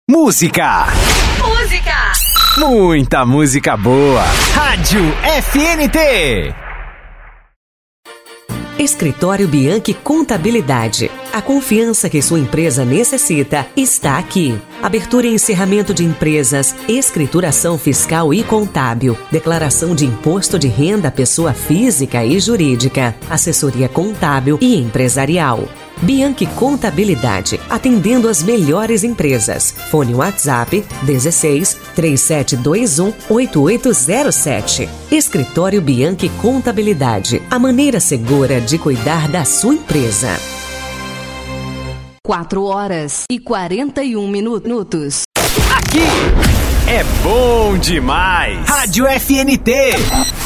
Música. Muita música boa. Rádio FNT. Escritório Bianchi Contabilidade. A confiança que sua empresa necessita está aqui. Abertura e encerramento de empresas, escrituração fiscal e contábil, declaração de imposto de renda à pessoa física e jurídica, assessoria contábil e empresarial. Bianchi Contabilidade, atendendo as melhores empresas. Fone WhatsApp 16 3721 8807. Escritório Bianchi Contabilidade, a maneira segura de cuidar da sua empresa. 4h41. Aqui é bom demais. Rádio FNT.